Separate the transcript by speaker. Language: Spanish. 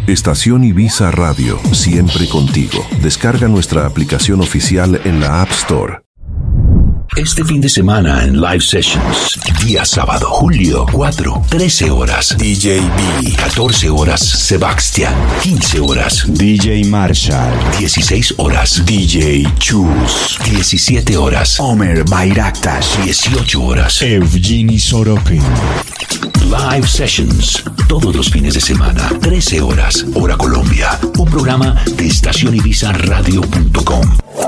Speaker 1: Estación Ibiza Radio, siempre contigo. Descarga nuestra aplicación oficial en la App Store.
Speaker 2: Este fin de semana en Live Sessions, día sábado, julio 4, 13 horas, DJ B, 14 horas, Sebastián, 15 horas,
Speaker 3: DJ Marshall,
Speaker 2: 16 horas, DJ Chus, 17 horas,
Speaker 3: Omer Bayraktas,
Speaker 2: 18 horas,
Speaker 3: Evgeny Sorokin.
Speaker 2: Live Sessions, todos los fines de semana, 13 horas, hora Colombia, un programa de estacionyibizaradio.com.